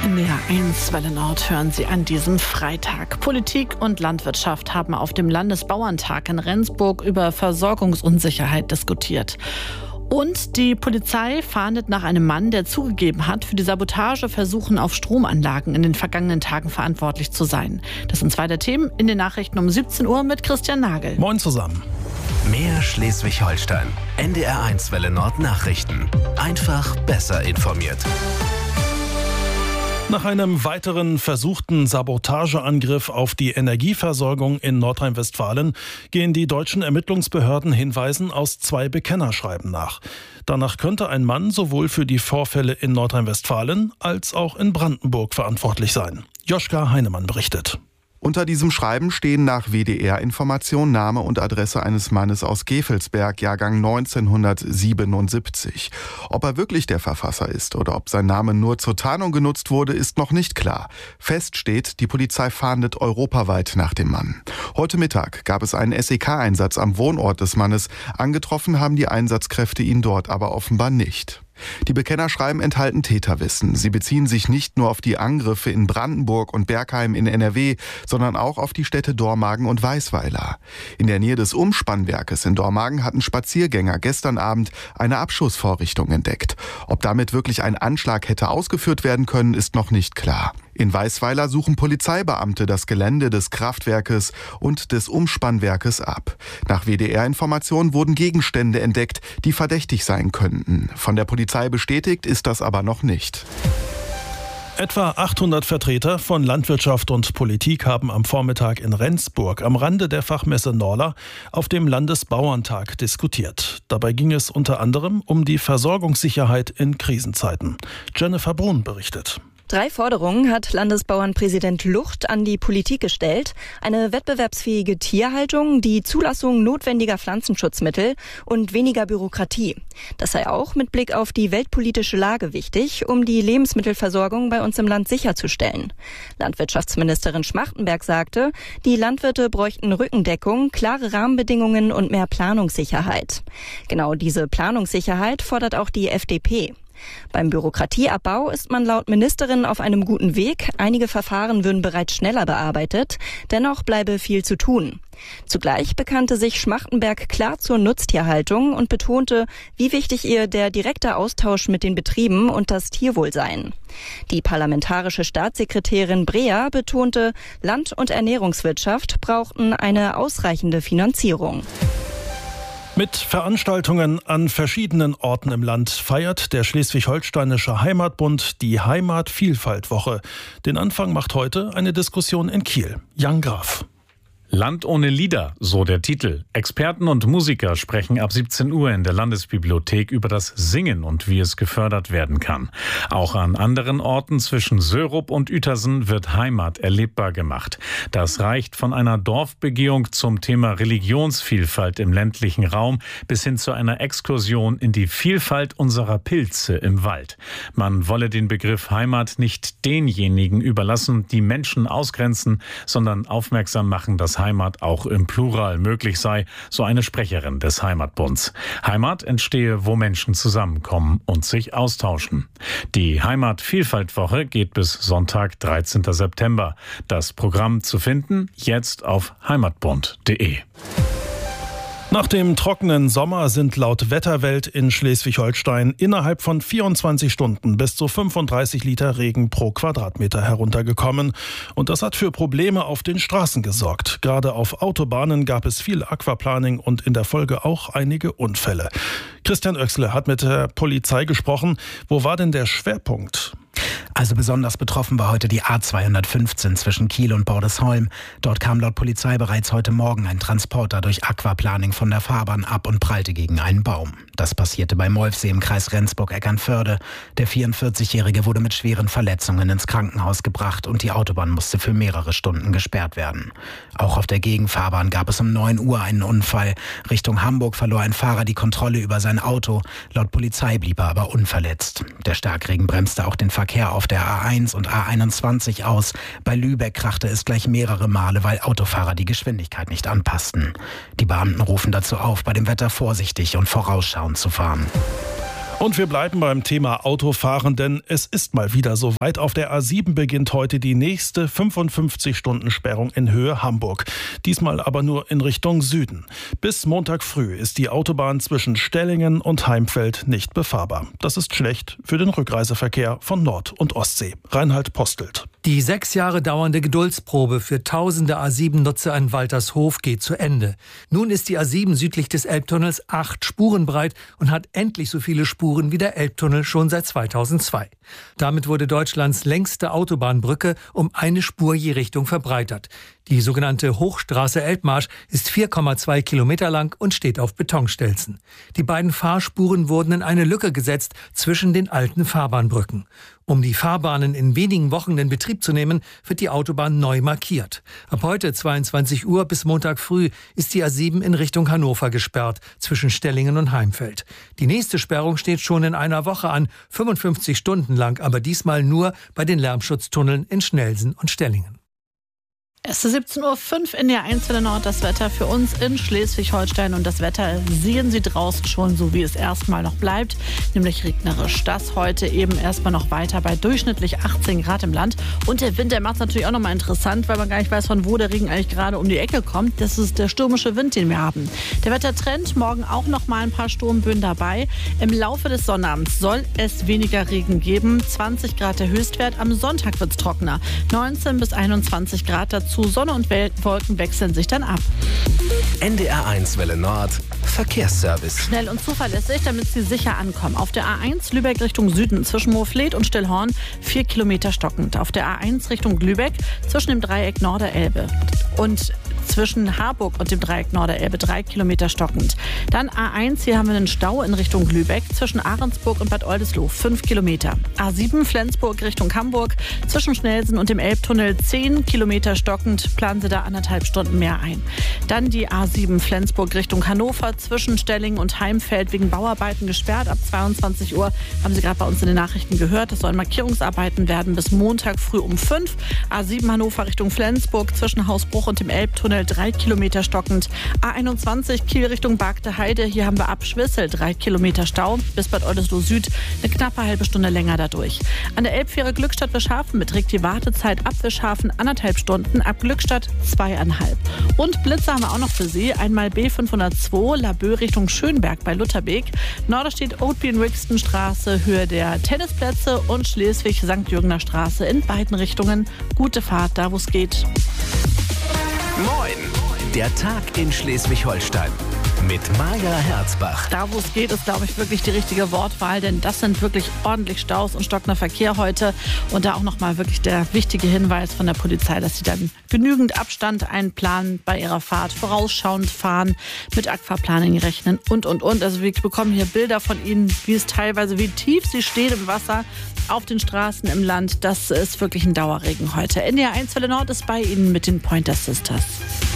NDR 1 Welle Nord hören Sie an diesem Freitag. Politik und Landwirtschaft haben auf dem Landesbauerntag in Rendsburg über Versorgungsunsicherheit diskutiert. Und die Polizei fahndet nach einem Mann, der zugegeben hat, für die Sabotageversuche auf Stromanlagen in den vergangenen Tagen verantwortlich zu sein. Das sind zwei der Themen in den Nachrichten um 17 Uhr mit Christian Nagel. Moin zusammen. Mehr Schleswig-Holstein. NDR 1 Welle Nord Nachrichten. Einfach besser informiert. Nach einem weiteren versuchten Sabotageangriff auf die Energieversorgung in Nordrhein-Westfalen gehen die deutschen Ermittlungsbehörden Hinweisen aus 2 Bekennerschreiben nach. Danach könnte ein Mann sowohl für die Vorfälle in Nordrhein-Westfalen als auch in Brandenburg verantwortlich sein. Joschka Heinemann berichtet. Unter diesem Schreiben stehen nach WDR-Information Name und Adresse eines Mannes aus Gevelsberg, Jahrgang 1977. Ob er wirklich der Verfasser ist oder ob sein Name nur zur Tarnung genutzt wurde, ist noch nicht klar. Fest steht, die Polizei fahndet europaweit nach dem Mann. Heute Mittag gab es einen SEK-Einsatz am Wohnort des Mannes. Angetroffen haben die Einsatzkräfte ihn dort aber offenbar nicht. Die Bekennerschreiben enthalten Täterwissen. Sie beziehen sich nicht nur auf die Angriffe in Brandenburg und Bergheim in NRW, sondern auch auf die Städte Dormagen und Weisweiler. In der Nähe des Umspannwerkes in Dormagen hatten Spaziergänger gestern Abend eine Abschussvorrichtung entdeckt. Ob damit wirklich ein Anschlag hätte ausgeführt werden können, ist noch nicht klar. In Weisweiler suchen Polizeibeamte das Gelände des Kraftwerkes und des Umspannwerkes ab. Nach WDR-Informationen wurden Gegenstände entdeckt, die verdächtig sein könnten. Von der Polizei bestätigt ist das aber noch nicht. Etwa 800 Vertreter von Landwirtschaft und Politik haben am Vormittag in Rendsburg am Rande der Fachmesse Norla auf dem Landesbauerntag diskutiert. Dabei ging es unter anderem um die Versorgungssicherheit in Krisenzeiten. Jennifer Brun berichtet. 3 Forderungen hat Landesbauernpräsident Lucht an die Politik gestellt. Eine wettbewerbsfähige Tierhaltung, die Zulassung notwendiger Pflanzenschutzmittel und weniger Bürokratie. Das sei auch mit Blick auf die weltpolitische Lage wichtig, um die Lebensmittelversorgung bei uns im Land sicherzustellen. Landwirtschaftsministerin Schmachtenberg sagte, die Landwirte bräuchten Rückendeckung, klare Rahmenbedingungen und mehr Planungssicherheit. Genau diese Planungssicherheit fordert auch die FDP. Beim Bürokratieabbau ist man laut Ministerin auf einem guten Weg. Einige Verfahren würden bereits schneller bearbeitet. Dennoch bleibe viel zu tun. Zugleich bekannte sich Schmachtenberg klar zur Nutztierhaltung und betonte, wie wichtig ihr der direkte Austausch mit den Betrieben und das Tierwohl seien. Die parlamentarische Staatssekretärin Breer betonte, Land- und Ernährungswirtschaft brauchten eine ausreichende Finanzierung. Mit Veranstaltungen an verschiedenen Orten im Land feiert der Schleswig-Holsteinische Heimatbund die Heimatvielfalt-Woche. Den Anfang macht heute eine Diskussion in Kiel. Jan Graf. Land ohne Lieder, so der Titel. Experten und Musiker sprechen ab 17 Uhr in der Landesbibliothek über das Singen und wie es gefördert werden kann. Auch an anderen Orten zwischen Sörup und Uetersen wird Heimat erlebbar gemacht. Das reicht von einer Dorfbegehung zum Thema Religionsvielfalt im ländlichen Raum bis hin zu einer Exkursion in die Vielfalt unserer Pilze im Wald. Man wolle den Begriff Heimat nicht denjenigen überlassen, die Menschen ausgrenzen, sondern aufmerksam machen, dass Heimat auch im Plural möglich sei, so eine Sprecherin des Heimatbunds. Heimat entstehe, wo Menschen zusammenkommen und sich austauschen. Die Heimatvielfaltwoche geht bis Sonntag, 13. September. Das Programm zu finden jetzt auf heimatbund.de. Nach dem trockenen Sommer sind laut Wetterwelt in Schleswig-Holstein innerhalb von 24 Stunden bis zu 35 Liter Regen pro Quadratmeter heruntergekommen. Und das hat für Probleme auf den Straßen gesorgt. Gerade auf Autobahnen gab es viel Aquaplaning und in der Folge auch einige Unfälle. Christian Oechsle hat mit der Polizei gesprochen. Wo war denn der Schwerpunkt? Also besonders betroffen war heute die A215 zwischen Kiel und Bordesholm. Dort kam laut Polizei bereits heute Morgen ein Transporter durch Aquaplaning von der Fahrbahn ab und prallte gegen einen Baum. Das passierte bei Molfsee im Kreis Rendsburg-Eckernförde. Der 44-Jährige wurde mit schweren Verletzungen ins Krankenhaus gebracht und die Autobahn musste für mehrere Stunden gesperrt werden. Auch auf der Gegenfahrbahn gab es um 9 Uhr einen Unfall. Richtung Hamburg verlor ein Fahrer die Kontrolle über sein Auto. Laut Polizei blieb er aber unverletzt. Der Starkregen bremste auch den Verkehr auf der A1 und A21 aus. Bei Lübeck krachte es gleich mehrere Male, weil Autofahrer die Geschwindigkeit nicht anpassten. Die Beamten rufen dazu auf, bei dem Wetter vorsichtig und vorausschauend zu fahren. Und wir bleiben beim Thema Autofahren, denn es ist mal wieder soweit. Auf der A7 beginnt heute die nächste 55-Stunden-Sperrung in Höhe Hamburg. Diesmal aber nur in Richtung Süden. Bis Montag früh ist die Autobahn zwischen Stellingen und Heimfeld nicht befahrbar. Das ist schlecht für den Rückreiseverkehr von Nord- und Ostsee. Reinhard Postelt. Die 6 Jahre dauernde Geduldsprobe für tausende A7-Nutzer in Waltershof geht zu Ende. Nun ist die A7 südlich des Elbtunnels 8 Spuren breit und hat endlich so viele Spuren wie der Elbtunnel schon seit 2002. Damit wurde Deutschlands längste Autobahnbrücke um eine Spur je Richtung verbreitert. Die sogenannte Hochstraße Elbmarsch ist 4,2 Kilometer lang und steht auf Betonstelzen. Die beiden Fahrspuren wurden in eine Lücke gesetzt zwischen den alten Fahrbahnbrücken. Um die Fahrbahnen in wenigen Wochen in Betrieb zu nehmen, wird die Autobahn neu markiert. Ab heute 22 Uhr bis Montag früh ist die A7 in Richtung Hannover gesperrt, zwischen Stellingen und Heimfeld. Die nächste Sperrung steht schon in einer Woche an, 55 Stunden lang, aber diesmal nur bei den Lärmschutztunneln in Schnelsen und Stellingen. Es ist 17:05 Uhr in der 1 Welle Nord, das Wetter für uns in Schleswig-Holstein. Und das Wetter sehen Sie draußen schon, so wie es erstmal noch bleibt, nämlich regnerisch. Das heute eben erstmal noch weiter bei durchschnittlich 18 Grad im Land. Und der Wind, der macht es natürlich auch nochmal interessant, weil man gar nicht weiß, von wo der Regen eigentlich gerade um die Ecke kommt. Das ist der stürmische Wind, den wir haben. Der Wettertrend, morgen auch nochmal ein paar Sturmböen dabei. Im Laufe des Sonnabends soll es weniger Regen geben. 20 Grad der Höchstwert. Am Sonntag wird es trockener. 19 bis 21 Grad dazu. Sonne und Wolken wechseln sich dann ab. NDR1 Welle Nord, Verkehrsservice. Schnell und zuverlässig, damit Sie sicher ankommen. Auf der A1 Lübeck Richtung Süden zwischen Moorfleet und Stillhorn 4 Kilometer stockend. Auf der A1 Richtung Lübeck zwischen dem Dreieck Norderelbe und zwischen Harburg und dem Dreieck Norderelbe 3 Kilometer stockend. Dann A1, hier haben wir einen Stau in Richtung Lübeck zwischen Ahrensburg und Bad Oldesloe 5 Kilometer. A7 Flensburg Richtung Hamburg zwischen Schnelsen und dem Elbtunnel 10 Kilometer stockend. Planen Sie da 1,5 Stunden mehr ein. Dann die A7 Flensburg Richtung Hannover zwischen Stellingen und Heimfeld wegen Bauarbeiten gesperrt. Ab 22 Uhr haben Sie gerade bei uns in den Nachrichten gehört. Es sollen Markierungsarbeiten werden bis Montag früh um 5. A7 Hannover Richtung Flensburg zwischen Hausbruch und dem Elbtunnel 3 Kilometer stockend. A21 Kiel Richtung Bargte Heide. Hier haben wir ab Schwissel 3 Kilometer Stau. Bis Bad Oldesloe Süd eine knappe halbe Stunde länger dadurch. An der Elbfähre Glückstadt-Wischhafen beträgt die Wartezeit ab Wischhafen 1,5 Stunden, ab Glückstadt 2,5. Und Blitze haben wir auch noch für Sie. Einmal B502 Laboe Richtung Schönberg bei Lutherbeek. Norderstedt Oatby-Rixton-Straße, Höhe der Tennisplätze und Schleswig-St. Jürgener Straße in beiden Richtungen. Gute Fahrt, da wo es geht. Moin, der Tag in Schleswig-Holstein mit Maja Herzbach. Da, wo es geht, ist, glaube ich, wirklich die richtige Wortwahl, denn das sind wirklich ordentlich Staus und stockender Verkehr heute. Und da auch nochmal wirklich der wichtige Hinweis von der Polizei, dass sie dann genügend Abstand einplanen bei ihrer Fahrt, vorausschauend fahren, mit Aquaplaning rechnen und. Also wir bekommen hier Bilder von Ihnen, wie tief sie stehen im Wasser auf den Straßen im Land. Das ist wirklich ein Dauerregen heute. NDR1 Welle Nord ist bei Ihnen mit den Pointer Sisters.